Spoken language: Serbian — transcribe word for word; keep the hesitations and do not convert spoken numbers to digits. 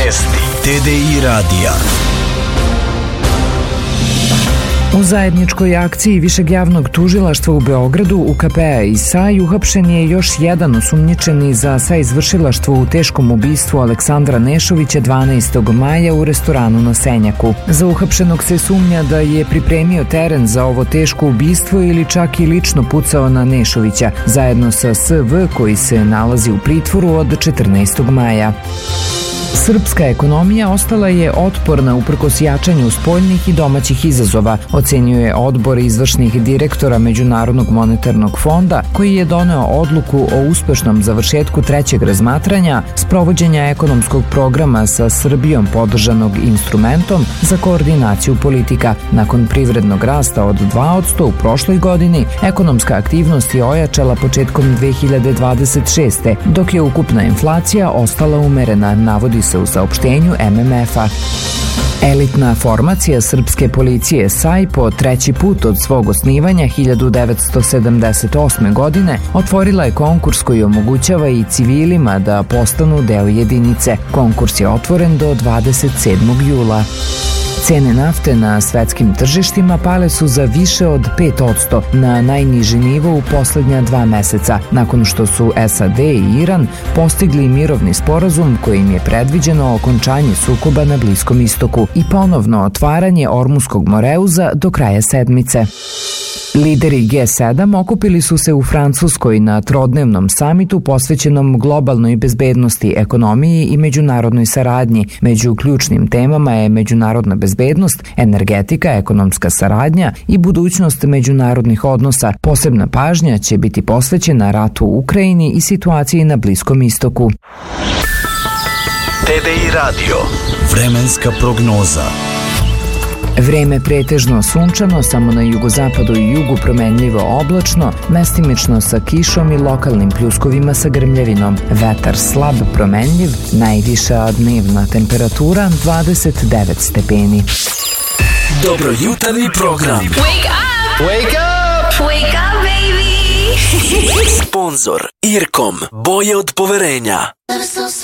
Vesti T D I radija. U zajedničkoj akciji Višeg javnog tužilaštva u Beogradu, U K P-a i S A I uhapšen je još jedan osumnjičeni za saizvršilaštvo u teškom ubistvu Aleksandra Nešovića dvanaestog maja u restoranu na Senjaku. Za uhapšenog se sumnja da je pripremio teren za ovo teško ubistvo ili čak i lično pucao na Nešovića, zajedno sa S V koji se nalazi u pritvoru od četrnaestog maja. Srpska ekonomija ostala je otporna uprkos jačanju spoljnih i domaćih izazova, ocenjuje odbor izvršnih direktora Međunarodnog monetarnog fonda, koji je doneo odluku o uspešnom završetku trećeg razmatranja sprovođenja ekonomskog programa sa Srbijom podržanog instrumentom za koordinaciju politika. Nakon privrednog rasta od dva posto u prošloj godini, ekonomska aktivnost je ojačala početkom dve hiljade dvadeset šeste. dok je ukupna inflacija ostala umerena, navodi se u saopštenju M M F-a. Elitna formacija srpske policije S A I po treći put od svog osnivanja hiljadu devetsto sedamdeset osme. godine otvorila je konkurs koji omogućava i civilima da postanu deo jedinice. Konkurs je otvoren do dvadeset sedmog jula. Cene nafte na svetskim tržištima pale su za više od pet posto na najniži nivo u poslednja dva meseca, nakon što su S A D i Iran postigli mirovni sporazum kojim je predviđeno okončanje sukoba na Bliskom istoku i ponovno otvaranje Ormuskog moreuza do kraja sedmice. Lideri G sedam okupili su se u Francuskoj na trodnevnom samitu posvećenom globalnoj bezbednosti, ekonomiji i međunarodnoj saradnji. Među ključnim temama je međunarodna bezbednost, energetika, ekonomska saradnja i budućnost međunarodnih odnosa. Posebna pažnja će biti posvećena ratu u Ukrajini i situaciji na Bliskom istoku. T D I radio. Vremenska prognoza. Vreme pretežno sunčano, samo na jugozapadu i jugu promenljivo oblačno, mestimično sa kišom i lokalnim pljuskovima sa grmljavinom. Vetar slab promenljiv, najviša dnevna temperatura dvadeset devet stepeni. Dobro jutarnji program. Wake up! Wake up! Wake up, baby! Sponzor Irkom. Boje od poverenja.